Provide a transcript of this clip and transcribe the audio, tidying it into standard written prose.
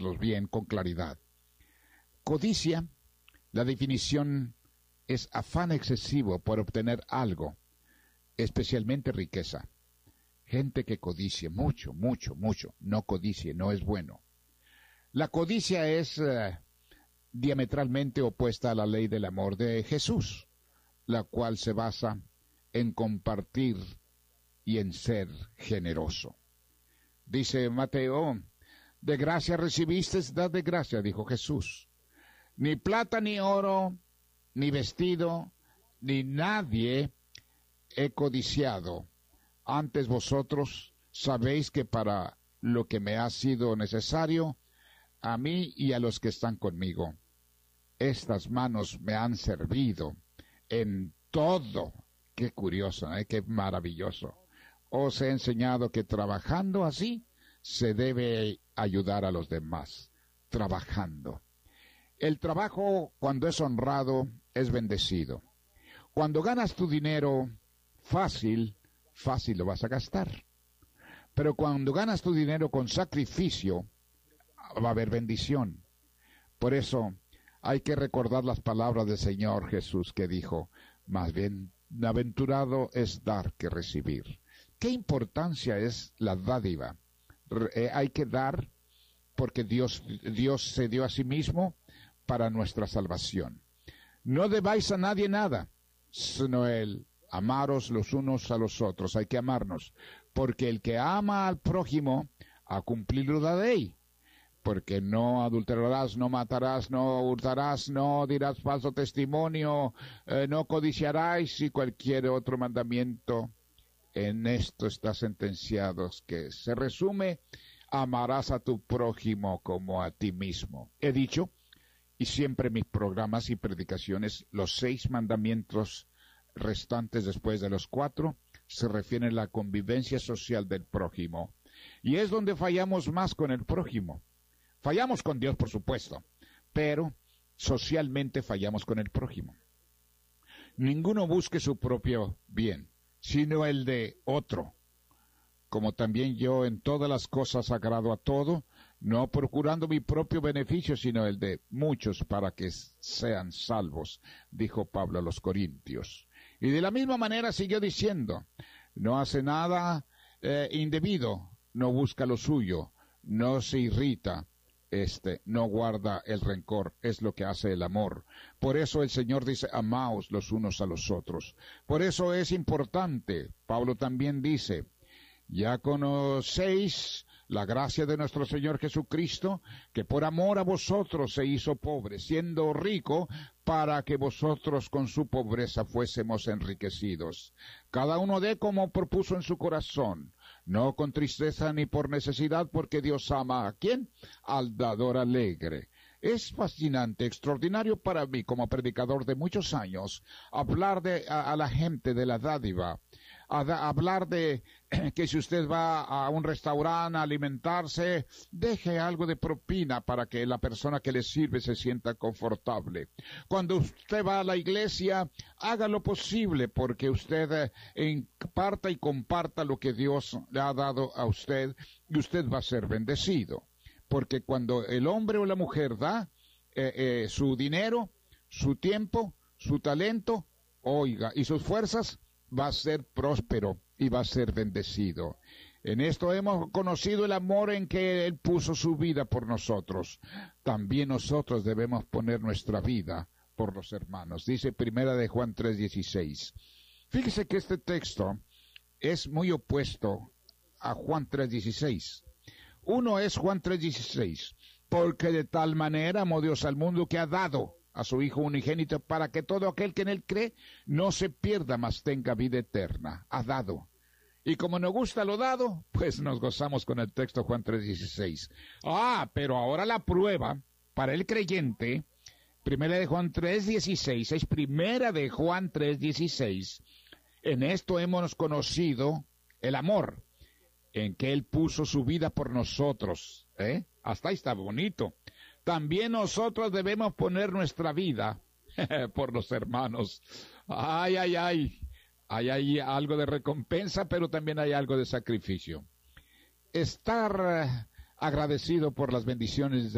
entenderlos bien con claridad. Codicia, la definición es afán excesivo por obtener algo, especialmente riqueza. Gente que codicie mucho, no codicie, no es bueno. La codicia es diametralmente opuesta a la ley del amor de Jesús, la cual se basa en compartir y en ser generoso. Dice Mateo, de gracia recibiste, dad de gracia, dijo Jesús. Ni plata ni oro, ni vestido, ni nadie he codiciado. Antes vosotros sabéis que para lo que me ha sido necesario, a mí y a los que están conmigo, estas manos me han servido en todo. Qué curioso, qué maravilloso. Os he enseñado que trabajando así se debe ayudar a los demás. Trabajando. El trabajo, cuando es honrado, es bendecido. Cuando ganas tu dinero fácil lo vas a gastar. Pero cuando ganas tu dinero con sacrificio, va a haber bendición. Por eso hay que recordar las palabras del Señor Jesús que dijo, más bien aventurado es dar que recibir. ¿Qué importancia es la dádiva? Hay que dar porque Dios se dio a sí mismo para nuestra salvación. No debáis a nadie nada, sino el amaros los unos a los otros. Hay que amarnos, porque el que ama al prójimo ha cumplido la ley. Porque no adulterarás, no matarás, no hurtarás, no dirás falso testimonio, no codiciarás y cualquier otro mandamiento. En esto está sentenciado, que se resume, amarás a tu prójimo como a ti mismo. He dicho, y siempre en mis programas y predicaciones, los 6 mandamientos restantes después de los 4 se refieren a la convivencia social del prójimo. Y es donde fallamos más con el prójimo. Fallamos con Dios, por supuesto, pero socialmente fallamos con el prójimo. Ninguno busque su propio bien, sino el de otro. Como también yo en todas las cosas agrado a todo, no procurando mi propio beneficio, sino el de muchos para que sean salvos, dijo Pablo a los Corintios. Y de la misma manera siguió diciendo, no hace nada indebido, no busca lo suyo, no se irrita, no guarda el rencor, es lo que hace el amor. Por eso el Señor dice, amaos los unos a los otros. Por eso es importante, Pablo también dice, ya conocéis la gracia de nuestro Señor Jesucristo, que por amor a vosotros se hizo pobre, siendo rico, para que vosotros con su pobreza fuésemos enriquecidos. Cada uno dé como propuso en su corazón, no con tristeza ni por necesidad, porque Dios ama ¿a quién? Al dador alegre. Es fascinante, extraordinario para mí como predicador de muchos años, hablar a la gente de la dádiva, hablar de que si usted va a un restaurante a alimentarse, deje algo de propina para que la persona que le sirve se sienta confortable. Cuando usted va a la iglesia, haga lo posible porque usted imparta y comparta lo que Dios le ha dado a usted y usted va a ser bendecido. Porque cuando el hombre o la mujer da su dinero, su tiempo, su talento, oiga, y sus fuerzas, va a ser próspero y va a ser bendecido. En esto hemos conocido el amor en que Él puso su vida por nosotros. También nosotros debemos poner nuestra vida por los hermanos. Dice Primera de Juan 3:16. Fíjese que este texto es muy opuesto a Juan 3:16. Uno es Juan 3:16, porque de tal manera amó Dios al mundo que ha dado a su Hijo unigénito para que todo aquel que en Él cree no se pierda, mas tenga vida eterna. Ha dado. Y como nos gusta lo dado, pues nos gozamos con el texto Juan 3:16. Pero ahora la prueba para el creyente, Primera de Juan 3:16, es Primera de Juan 3:16. En esto hemos conocido el amor, en que Él puso su vida por nosotros. Hasta ahí está bonito. También nosotros debemos poner nuestra vida por los hermanos. Ay. Hay algo de recompensa, pero también hay algo de sacrificio. Estar agradecido por las bendiciones